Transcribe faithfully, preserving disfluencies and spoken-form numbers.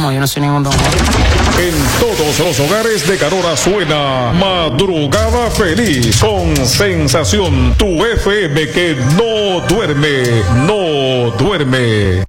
domo, yo no soy ningún domo. En todos los hogares de Carora suena Madrugada Feliz con Sensación, tu F M que no duerme, no duerme.